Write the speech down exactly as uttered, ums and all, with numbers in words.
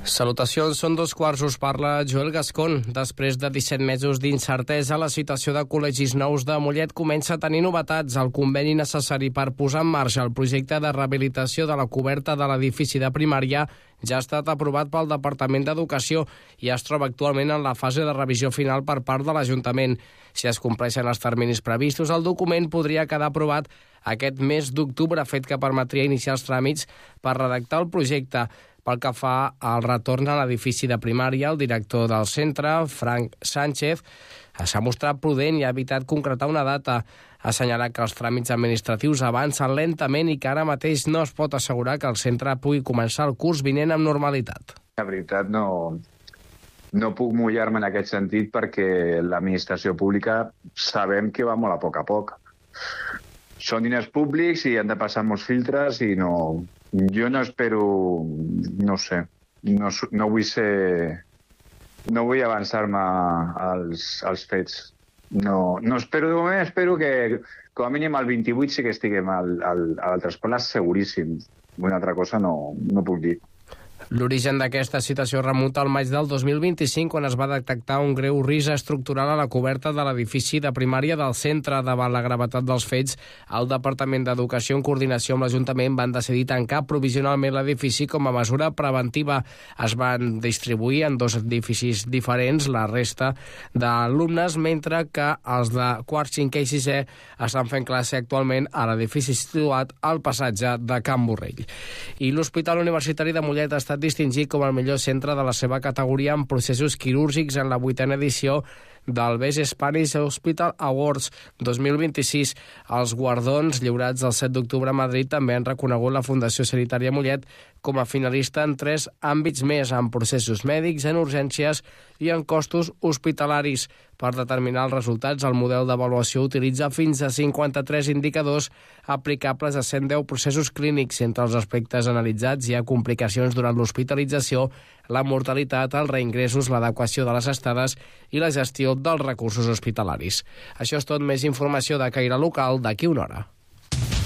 Salutacions, són dos quarts, us parla Joel Gascon. Després de disset mesos d'incertesa, la situació de col·legis nous de Mollet comença a tenir novetats. El conveni necessari per posar en marxa el projecte de rehabilitació de la coberta de l'edifici de primària ja ha estat aprovat pel Departament d'Educació i es troba actualment en la fase de revisió final per part de l'Ajuntament. Si es compleixen els terminis previstos, el document podria quedar aprovat aquest mes d'octubre, fet que permetria iniciar els tràmits per redactar el projecte. Pel que fa al retorn a l'edifici de primària, el director del centre, Frank Sánchez, s'ha mostrat prudent i ha evitat concretar una data. Ha assenyalat que els tràmits administratius avancen lentament i que ara mateix no es pot assegurar que el centre pugui començar el curs vinent amb normalitat. La veritat, no, no puc mullar-me en aquest sentit perquè l'administració pública sabem que va molt a poc a poc. Són diners públics i han de passar molts filtres i no... Jo no espero, no sé, no, no vull ser, no vull avançar-me als, als fets. No, no espero, de moment espero que com a mínim al vint-i-vuit sí que estiguem al, al, a l'altre escola, seguríssim. Una altra cosa no, no puc dir. L'origen d'aquesta situació remunta al maig del dos mil vint-i-cinc, quan es va detectar un greu risc estructural a la coberta de l'edifici de primària del centre. Davant la gravetat dels fets, el Departament d'Educació, en coordinació amb l'Ajuntament, van decidir tancar provisionalment l'edifici com a mesura preventiva. Es van distribuir en dos edificis diferents la resta d'alumnes, mentre que els de quart, cinquè i sisè estan fent classe actualment a l'edifici situat al passatge de Can Borrell. I l'Hospital Universitari de Mollet ha estat distingit com el millor centre de la seva categoria en processos quirúrgics en la vuitena edició del Best Spanish Hospital Awards dos mil vint-i-sis. Els guardons lliurats el set d'octubre a Madrid també han reconegut la Fundació Sanitària Mollet com a finalista en tres àmbits més, en processos mèdics, en urgències i en costos hospitalaris. Per determinar els resultats, el model d'avaluació utilitza fins a cinquanta-tres indicadors aplicables a cent deu processos clínics. Entre els aspectes analitzats hi ha complicacions durant l'hospitalització, la mortalitat, els reingressos, l'adequació de les estades i la gestió dels recursos hospitalaris. Això és tot. Més informació de caire local d'aquí una hora.